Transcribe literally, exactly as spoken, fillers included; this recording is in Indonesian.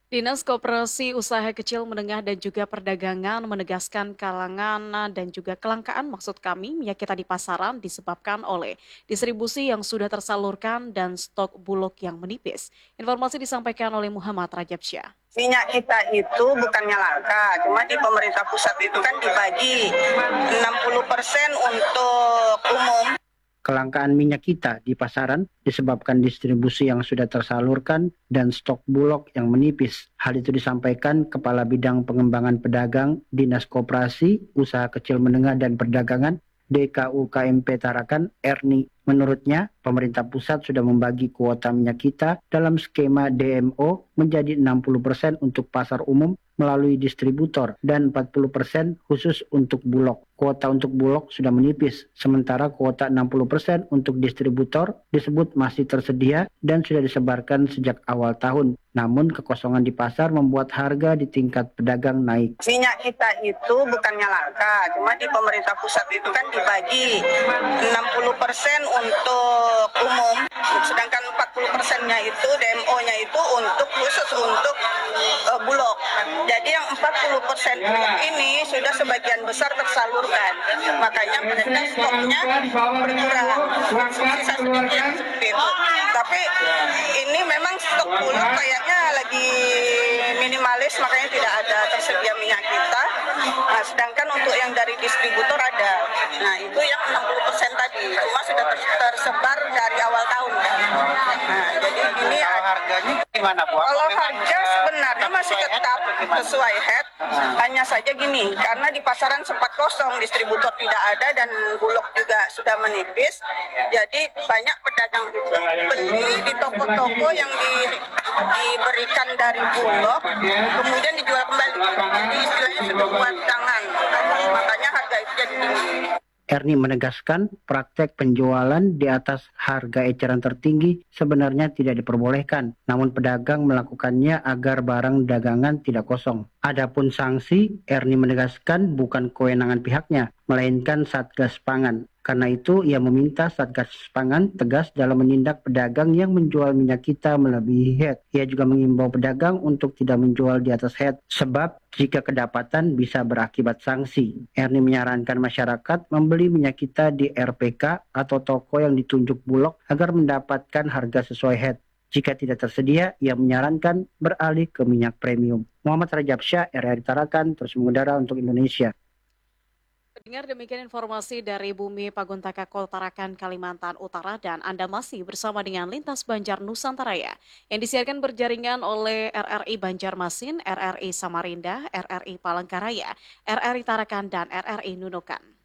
Dinas Koperasi Usaha Kecil Menengah dan juga Perdagangan menegaskan kalangan dan juga kelangkaan maksud kami minyak kita di pasaran disebabkan oleh distribusi yang sudah tersalurkan dan stok bulog yang menipis. Informasi disampaikan oleh Muhammad Rajabsyah. Minyak kita itu bukannya langka, cuma di pemerintah pusat itu kan dibagi enam puluh persen untuk umum. Kelangkaan minyak kita di pasaran disebabkan distribusi yang sudah tersalurkan dan stok bulog yang menipis. Hal itu disampaikan Kepala Bidang Pengembangan Pedagang Dinas Koperasi, Usaha Kecil Menengah dan Perdagangan D K U K M P Tarakan, Erni. Menurutnya, pemerintah pusat sudah membagi kuota minyak kita dalam skema D M O menjadi enam puluh persen untuk pasar umum melalui distributor dan empat puluh persen khusus untuk bulog. Kuota untuk bulog sudah menipis, sementara kuota enam puluh persen untuk distributor disebut masih tersedia dan sudah disebarkan sejak awal tahun. Namun kekosongan di pasar membuat harga di tingkat pedagang naik. Minyak kita itu bukannya langka, cuma di pemerintah pusat itu kan dibagi enam puluh persen untuk umum, sedangkan empat puluh persennya itu D M O-nya itu untuk khusus untuk uh, bulog. Jadi yang empat puluh persen ini sudah sebagian besar tersalurkan, makanya mereka stoknya berkurang, sisa sedikit seperti itu. Tapi ini memang stok bulog kayaknya lagi minimalis, makanya tidak ada tersedia minyak kita. Nah, sedangkan untuk yang dari distributor ada. Nah, itu yang enam puluh persen tadi, cuma sudah tersebar dari awal tahun. Nah, jadi ini harganya gimana, Bu? Kalau harga sebenarnya masih tetap sesuai head, hanya saja gini, karena di pasaran sempat kosong, distributor tidak ada dan bulog juga sudah menipis, jadi banyak pedagang beli di toko-toko yang di, diberikan dari bulog, kemudian dijual kembali. Jadi istilahnya sudah buat tangan, makanya harga itu jadi tinggi. Erni menegaskan praktek penjualan di atas harga eceran tertinggi sebenarnya tidak diperbolehkan, namun pedagang melakukannya agar barang dagangan tidak kosong. Adapun sanksi, Erni menegaskan bukan kewenangan pihaknya, melainkan Satgas Pangan. Karena itu, ia meminta Satgas Pangan tegas dalam menindak pedagang yang menjual minyak kita melebihi head. Ia juga mengimbau pedagang untuk tidak menjual di atas head, sebab jika kedapatan bisa berakibat sanksi. Erni menyarankan masyarakat membeli minyak kita di R P K atau toko yang ditunjuk Bulog agar mendapatkan harga sesuai head. Jika tidak tersedia, ia menyarankan beralih ke minyak premium. Muhammad Rajabsyah, R R I Tarakan, terus mengudara untuk Indonesia. Dengar demikian informasi dari Bumi Paguntaka Tarakan, Kalimantan Utara, dan Anda masih bersama dengan Lintas Banjar Nusantara yang disiarkan berjaringan oleh R R I Banjarmasin, R R I Samarinda, R R I Palangkaraya, R R I Tarakan, dan R R I Nunukan.